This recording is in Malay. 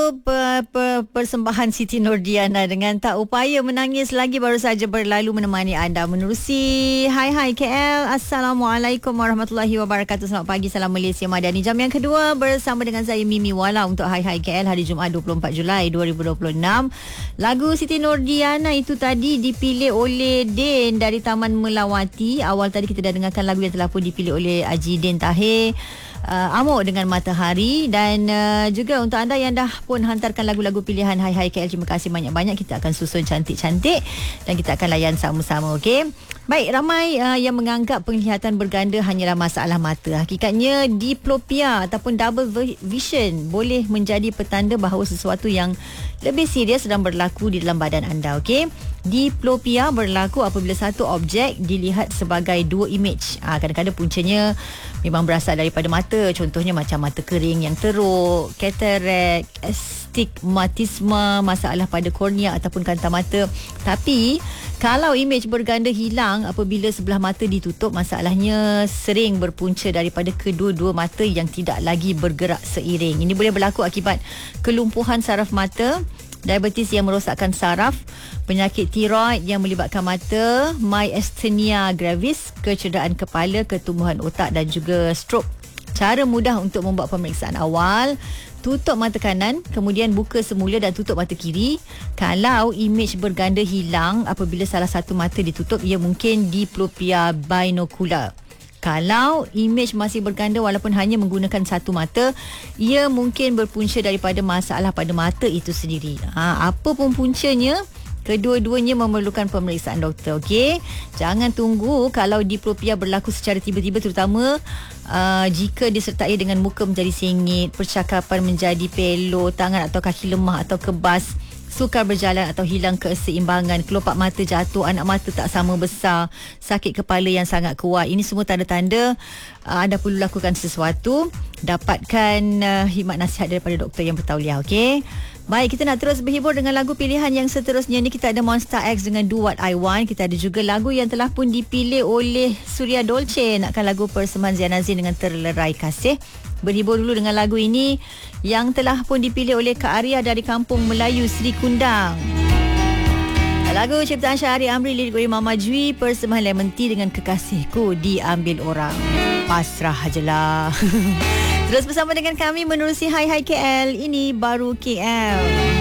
persembahan Siti Nordiana dengan Tak Upaya Menangis lagi baru saja berlalu menemani anda menerusi Hai KL. Assalamualaikum warahmatullahi wabarakatuh. Selamat pagi, salam Malaysia Madani. Jam yang kedua bersama dengan saya Mimi Wala untuk Hai KL hari Jumaat 24 Julai 2026. Lagu Siti Nordiana itu tadi dipilih oleh Din dari Taman Melawati. Awal tadi kita dah dengarkan lagu yang telah pun dipilih oleh Haji Din Tahir, Amuk dengan Matahari. Dan juga untuk anda yang dah pun hantarkan lagu-lagu pilihan Hai KL, terima kasih banyak-banyak. Kita akan susun cantik-cantik dan kita akan layan sama-sama, okey? Baik, ramai yang menganggap penglihatan berganda hanyalah masalah mata. Hakikatnya diplopia ataupun double vision boleh menjadi petanda bahawa sesuatu yang lebih serius sedang berlaku di dalam badan anda, okey? Diplopia berlaku apabila satu objek dilihat sebagai dua imej. Kadang-kadang puncanya memang berasal daripada mata. Contohnya macam mata kering yang teruk, katarak, astigmatisme, masalah pada kornea ataupun kanta mata. Tapi kalau imej berganda hilang apabila sebelah mata ditutup, masalahnya sering berpunca daripada kedua-dua mata yang tidak lagi bergerak seiring. Ini boleh berlaku akibat kelumpuhan saraf mata, diabetes yang merosakkan saraf, penyakit tiroid yang melibatkan mata, myasthenia gravis, kecederaan kepala, ketumbuhan otak dan juga stroke. Cara mudah untuk membuat pemeriksaan awal: tutup mata kanan, kemudian buka semula dan tutup mata kiri. Kalau imej berganda hilang apabila salah satu mata ditutup, ia mungkin diplopia binokular. Kalau imej masih berganda walaupun hanya menggunakan satu mata, ia mungkin berpunca daripada masalah pada mata itu sendiri. Apa pun puncanya, kedua-duanya memerlukan pemeriksaan doktor, okey? Jangan tunggu kalau diplopia berlaku secara tiba-tiba, terutama jika disertai dengan muka menjadi sengit, percakapan menjadi pelo, tangan atau kaki lemah atau kebas, sukar berjalan atau hilang keseimbangan, kelopak mata jatuh, anak mata tak sama besar, sakit kepala yang sangat kuat. Ini semua tanda-tanda anda perlu lakukan sesuatu. Dapatkan khidmat nasihat daripada doktor yang bertauliah, okey? Baik, kita nak terus berhibur dengan lagu pilihan yang seterusnya ni. Kita ada Monster X dengan Do What I Want. Kita ada juga lagu yang telah pun dipilih oleh Surya Dolce. Nakkan lagu persembahan Ziana Zain dengan Terlerai Kasih. Berhibur dulu dengan lagu ini yang telah pun dipilih oleh Kak Arya dari Kampung Melayu Sri Kundang. Lagu ciptaan Syahari Amri, lirik oleh Mama Jui, persembahan Lemon Tea dengan Kekasihku Diambil Orang. Pasrah ajalah. Terus bersama dengan kami menerusi Hai KL. Ini baru KL.